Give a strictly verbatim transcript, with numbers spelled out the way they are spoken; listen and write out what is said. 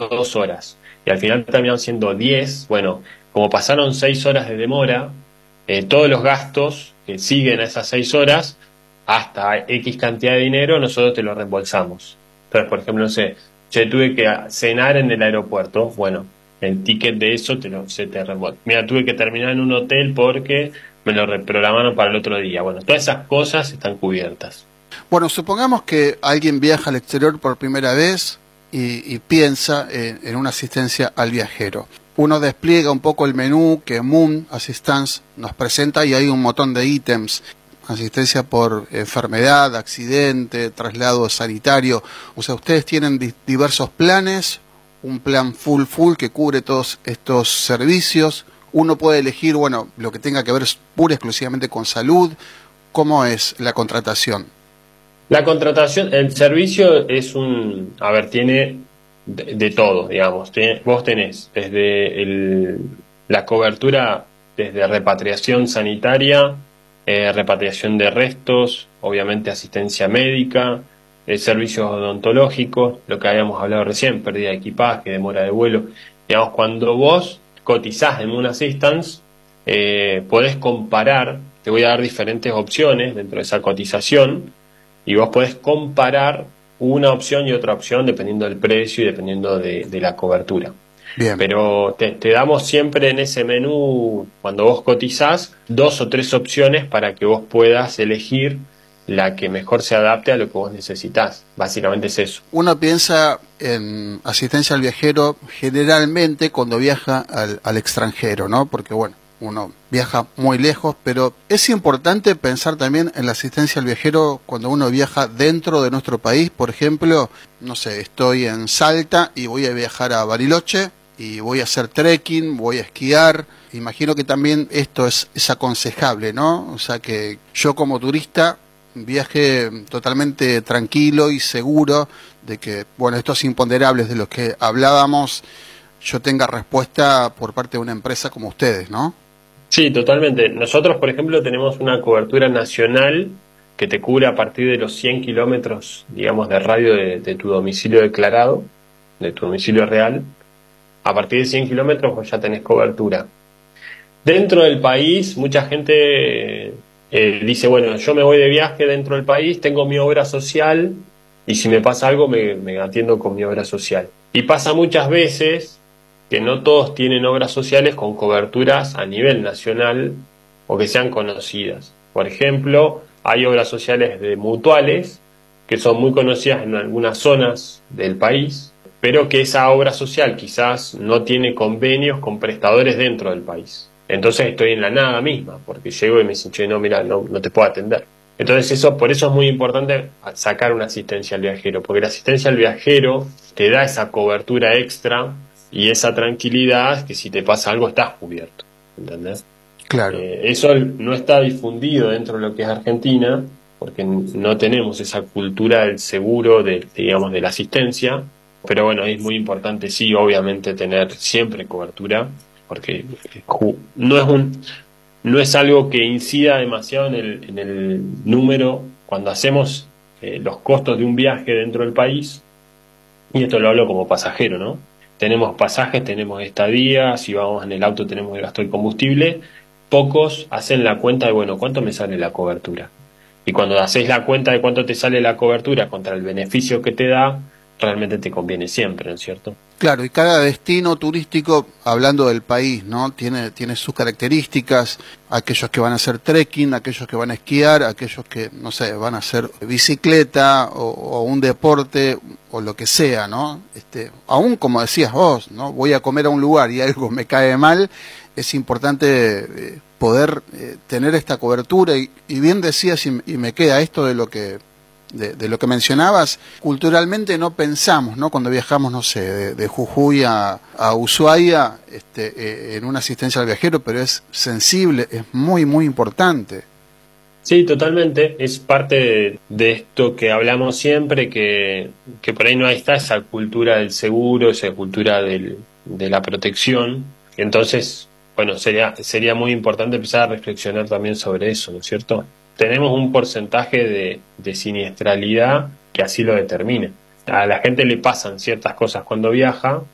dos horas y al final terminan siendo diez, bueno, como pasaron seis horas de demora, eh, todos los gastos que siguen a esas seis horas, hasta X cantidad de dinero, nosotros te lo reembolsamos. Entonces, por ejemplo, no sé, yo tuve que cenar en el aeropuerto, bueno, el ticket de eso te lo, se te reembolsa. Mira, tuve que terminar en un hotel porque me lo reprogramaron para el otro día. Bueno, todas esas cosas están cubiertas. Bueno, supongamos que alguien viaja al exterior por primera vez y, y piensa en, en una asistencia al viajero. Uno despliega un poco el menú que Moon Assistance nos presenta y hay un montón de ítems. Asistencia por enfermedad, accidente, traslado sanitario. O sea, ustedes tienen di- diversos planes, un plan full full que cubre todos estos servicios. Uno puede elegir, bueno, lo que tenga que ver pura y exclusivamente con salud. ¿Cómo es la contratación? La contratación, el servicio es un, a ver, tiene de, de todo, digamos. Tiene, vos tenés desde el, la cobertura, desde repatriación sanitaria, eh, repatriación de restos, obviamente asistencia médica, eh, servicios odontológicos, lo que habíamos hablado recién, pérdida de equipaje, demora de vuelo. Digamos, cuando vos cotizás en Moon Assistance, eh, podés comparar, te voy a dar diferentes opciones dentro de esa cotización, y vos podés comparar una opción y otra opción dependiendo del precio y dependiendo de, de la cobertura. Bien. Pero te, te damos siempre en ese menú, cuando vos cotizás, dos o tres opciones para que vos puedas elegir la que mejor se adapte a lo que vos necesitás. Básicamente es eso. Uno piensa en asistencia al viajero generalmente cuando viaja al, al extranjero, ¿no? Porque, bueno, uno viaja muy lejos, pero es importante pensar también en la asistencia al viajero cuando uno viaja dentro de nuestro país. Por ejemplo, no sé, estoy en Salta y voy a viajar a Bariloche y voy a hacer trekking, voy a esquiar. Imagino que también esto es, es aconsejable, ¿no? O sea, que yo como turista viaje totalmente tranquilo y seguro de que, bueno, estos imponderables de los que hablábamos, yo tenga respuesta por parte de una empresa como ustedes, ¿no? Sí, totalmente. Nosotros, por ejemplo, tenemos una cobertura nacional que te cubre a partir de los cien kilómetros, digamos, de radio de, de tu domicilio declarado, de tu domicilio real. A partir de cien kilómetros vos ya tenés cobertura. Dentro del país, mucha gente eh, dice, bueno, yo me voy de viaje dentro del país, tengo mi obra social y si me pasa algo me, me atiendo con mi obra social. Y pasa muchas veces que no todos tienen obras sociales con coberturas a nivel nacional o que sean conocidas. Por ejemplo, hay obras sociales de mutuales que son muy conocidas en algunas zonas del país, pero que esa obra social quizás no tiene convenios con prestadores dentro del país. Entonces estoy en la nada misma, porque llego y me dicen, che, no, mira, no, no te puedo atender. Entonces eso, por eso es muy importante sacar una asistencia al viajero, porque la asistencia al viajero te da esa cobertura extra y esa tranquilidad que si te pasa algo estás cubierto, ¿entendés? Claro. Eh, eso no está difundido dentro de lo que es Argentina, porque no tenemos esa cultura del seguro, de, digamos, de la asistencia, pero bueno, es muy importante, sí, obviamente, tener siempre cobertura, porque no es un no es algo que incida demasiado en el, en el número cuando hacemos eh, los costos de un viaje dentro del país, y esto lo hablo como pasajero, ¿no? Tenemos pasajes, tenemos estadía, si vamos en el auto tenemos el gasto de combustible. Pocos hacen la cuenta de, bueno, ¿cuánto me sale la cobertura? Y cuando haces la cuenta de cuánto te sale la cobertura contra el beneficio que te da, realmente te conviene siempre, ¿no es cierto? Claro, y cada destino turístico, hablando del país, ¿no? Tiene, tiene sus características, aquellos que van a hacer trekking, aquellos que van a esquiar, aquellos que, no sé, van a hacer bicicleta o, o un deporte o lo que sea, ¿no? Este, aún como decías vos, ¿no? Voy a comer a un lugar y algo me cae mal, es importante eh, poder eh, tener esta cobertura y, y bien decías y, y me queda esto de lo que De, de lo que mencionabas, culturalmente no pensamos, ¿no? Cuando viajamos, no sé, de, de Jujuy a, a Ushuaia, este, eh, en una asistencia al viajero, pero es sensible, es muy, muy importante. Sí, totalmente. Es parte de, de esto que hablamos siempre, que, que por ahí no está esa cultura del seguro, esa cultura del, de la protección. Entonces, bueno, sería, sería muy importante empezar a reflexionar también sobre eso, ¿no es cierto? Tenemos un porcentaje de, de siniestralidad que así lo determina. A la gente le pasan ciertas cosas cuando viaja,